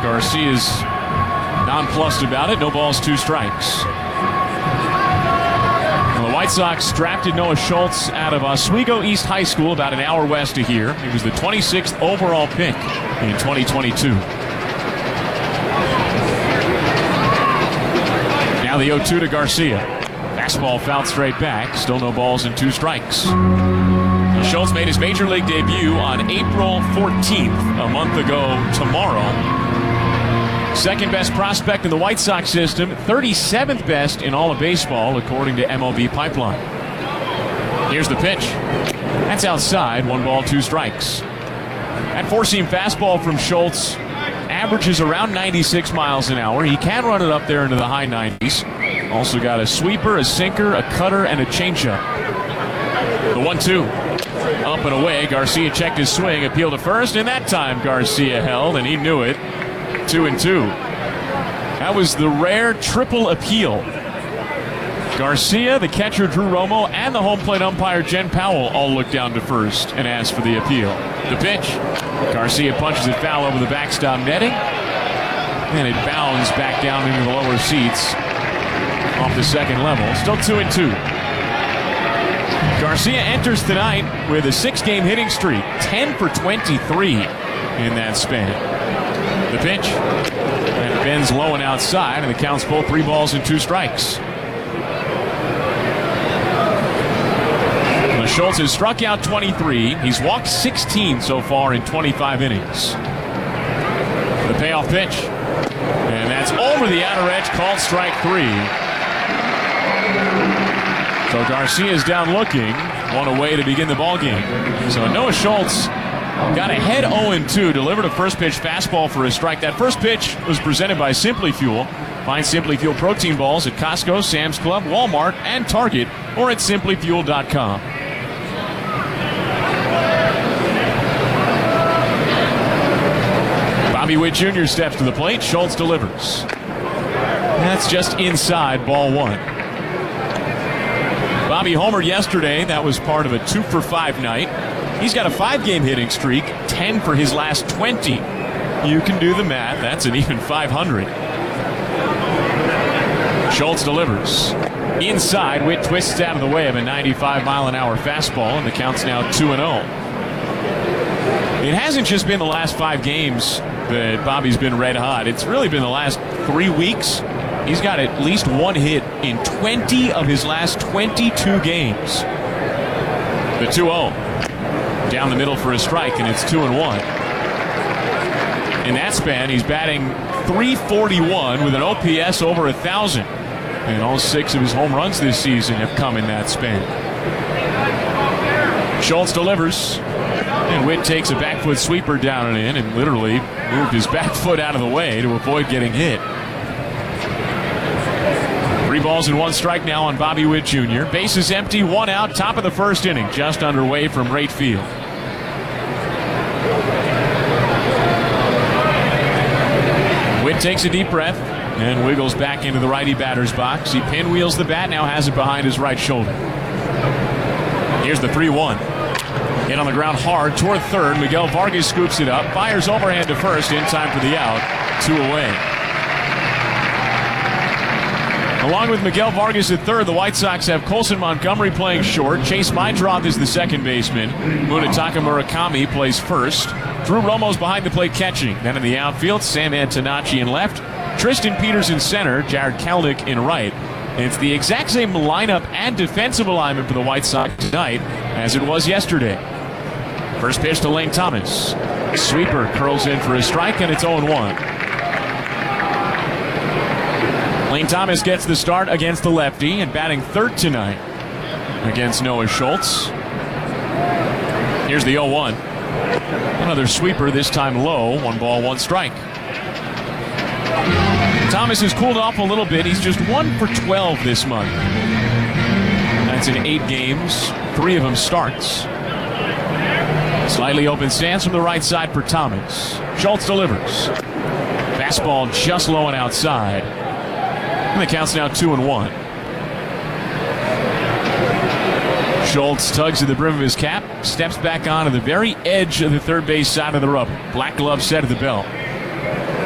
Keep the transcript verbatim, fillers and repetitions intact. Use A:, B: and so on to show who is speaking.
A: Garcia's nonplussed about it. No balls, two strikes. Well, the White Sox drafted Noah Schultz out of Oswego East High School, about an hour west of here. He was the twenty-sixth overall pick in twenty twenty-two. Now the oh two to Garcia. Fastball fouled straight back. Still no balls and two strikes. Schultz made his major league debut on April fourteenth, a month ago tomorrow. Second best prospect in the White Sox system, thirty-seventh best in all of baseball, according to M L B Pipeline. Here's the pitch. That's outside, one ball, two strikes. That four-seam fastball from Schultz averages around ninety-six miles an hour. He can run it up there into the high nineties. Also got a sweeper, a sinker, a cutter, and a changeup. The one two. Up and away. Garcia checked his swing, appealed to first, and that time Garcia held, and he knew it. Two and two. That was the rare triple appeal. Garcia, the catcher Drew Romo, and the home plate umpire Jen Powell all looked down to first and asked for the appeal. The pitch. Garcia punches it foul over the backstop netting, and it bounds back down into the lower seats off the second level. Still two and two. Garcia enters tonight with a six-game hitting streak, ten for twenty-three in that span. The pitch, and it bends low and outside, and the count's full, three balls and two strikes. Well, Schultz has struck out twenty-three. He's walked sixteen so far in twenty-five innings. The payoff pitch, and that's over the outer edge, called strike three. So Garcia's down looking, one away to begin the ball game. So Noah Schultz got ahead oh and two, delivered a first pitch fastball for a strike. That first pitch was presented by Simply Fuel. Find Simply Fuel protein balls at Costco, Sam's Club, Walmart, and Target, or at simply fuel dot com. Bobby Witt Junior steps to the plate. Schultz delivers. That's just inside, ball one. Bobby homered yesterday. That was part of a two for five night. He's got a five-game hitting streak, ten for his last twenty. You can do the math. That's an even five hundred. Schultz delivers. Inside, Witt twists out of the way of a ninety-five mile an hour fastball, and the count's now two and oh. It hasn't just been the last five games that Bobby's been red hot. It's really been the last three weeks. He's got at least one hit in twenty of his last twenty-two games. The two oh. Down the middle for a strike, and it's two and one. In that span, he's batting three forty-one with an O P S over one thousand. And all six of his home runs this season have come in that span. Schultz delivers. And Witt takes a back foot sweeper down and in, and literally moved his back foot out of the way to avoid getting hit. Three balls and one strike now on Bobby Witt Junior Bases empty, one out, top of the first inning, just underway from right field. Witt takes a deep breath and wiggles back into the righty batter's box. He pinwheels the bat, now has it behind his right shoulder. Here's the three one. Hit on the ground hard toward third. Miguel Vargas scoops it up, fires overhand to first in time for the out. Two away. Along with Miguel Vargas at third, the White Sox have Colson Montgomery playing short. Chase Meidroth is the second baseman. Munetaka Murakami plays first. Drew Romo's behind the plate catching. Then in the outfield, Sam Antonacci in left. Tristan Peters in center. Jared Kalnick in right. And it's the exact same lineup and defensive alignment for the White Sox tonight as it was yesterday. First pitch to Lane Thomas. Sweeper curls in for a strike, and it's oh and one. Lane Thomas gets the start against the lefty and batting third tonight against Noah Schultz. Here's the oh one. Another sweeper, this time low. One ball, one strike. Thomas has cooled off a little bit. He's just one for twelve this month. That's in eight games. Three of them starts. Slightly open stance from the right side for Thomas. Schultz delivers. Fastball just low and outside. And the count's now two and one. Schultz tugs at the brim of his cap, steps back onto the very edge of the third base side of the rubber. Black glove set at the belt.